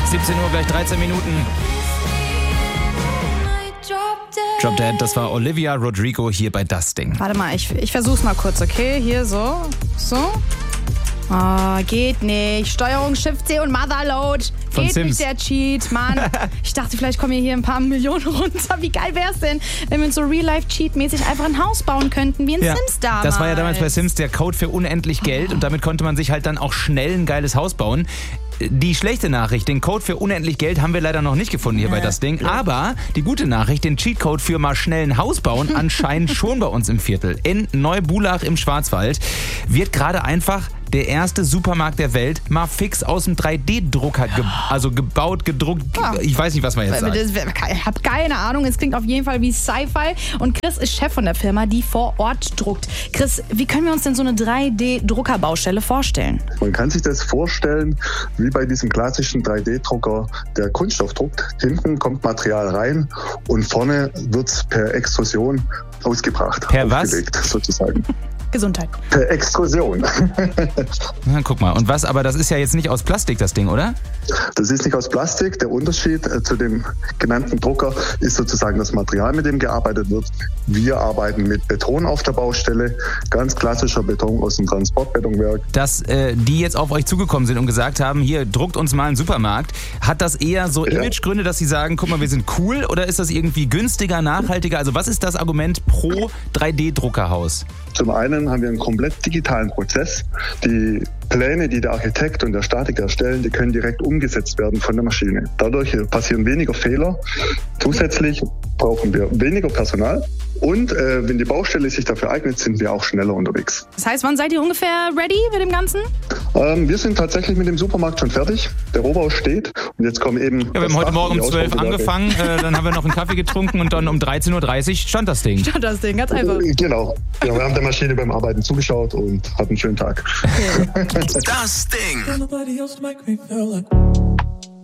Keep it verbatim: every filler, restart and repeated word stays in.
siebzehn Uhr, gleich dreizehn Minuten. Drop Dead, das war Olivia Rodrigo hier bei Das Ding. Warte mal, ich, ich versuch's mal kurz, okay? Hier so, so. Oh, geht nicht. Steuerung, Shift C und Motherload. Von Geht Sims. nicht, der Cheat, Mann. Ich dachte, vielleicht kommen wir hier ein paar Millionen runter. Wie geil wär's denn, wenn wir uns so Real-Life-Cheat-mäßig einfach ein Haus bauen könnten, wie in Ja, Sims damals. das war ja damals bei Sims der Code für unendlich Geld und damit konnte man sich halt dann auch schnell ein geiles Haus bauen. Die schlechte Nachricht, den Code für unendlich Geld haben wir leider noch nicht gefunden hier bei Das Ding. Aber die gute Nachricht, den Cheatcode für mal schnell ein Haus bauen, anscheinend schon bei uns im Viertel. In Neubulach im Schwarzwald wird gerade einfach der erste Supermarkt der Welt mal fix aus dem drei D Drucker ge- also gebaut, gedruckt. Ja. Ich weiß nicht, was man jetzt sagt. Ich habe keine Ahnung, es klingt auf jeden Fall wie Sci-Fi. Und Chris ist Chef von der Firma, die vor Ort druckt. Chris, wie können wir uns denn so eine drei D Druckerbaustelle vorstellen? Man kann sich das vorstellen, wie bei diesem klassischen drei D Drucker, der Kunststoff druckt. Hinten kommt Material rein und vorne wird es per Extrusion ausgebracht. Per was? Aufgelegt, sozusagen. Gesundheit. Per Extrusion. Na, guck mal, und was, aber das ist ja jetzt nicht aus Plastik, das Ding, oder? Das ist nicht aus Plastik. Der Unterschied äh, zu dem genannten Drucker ist sozusagen das Material, mit dem gearbeitet wird. Wir arbeiten mit Beton auf der Baustelle, ganz klassischer Beton aus dem Transportbetonwerk. Dass äh, die jetzt auf euch zugekommen sind und gesagt haben, hier, druckt uns mal einen Supermarkt. Hat das eher so Ja. Imagegründe, dass sie sagen, guck mal, wir sind cool, oder ist das irgendwie günstiger, nachhaltiger? Also was ist das Argument pro drei D Druckerhaus? Zum einen haben wir einen komplett digitalen Prozess. Die Pläne, die der Architekt und der Statiker erstellen, die können direkt umgesetzt werden von der Maschine. Dadurch passieren weniger Fehler. Zusätzlich brauchen wir weniger Personal. Und äh, wenn die Baustelle sich dafür eignet, sind wir auch schneller unterwegs. Das heißt, wann seid ihr ungefähr ready mit dem Ganzen? Ähm, wir sind tatsächlich mit dem Supermarkt schon fertig. Der Rohbau steht. Und jetzt kommen eben... Ja, wir haben heute Morgen um zwölf angefangen, äh, dann haben wir noch einen Kaffee getrunken und dann um dreizehn Uhr dreißig stand das Ding. Stand das Ding, ganz einfach. Genau. Ja, wir haben der Maschine beim Arbeiten zugeschaut und hatten einen schönen Tag. Das Ding.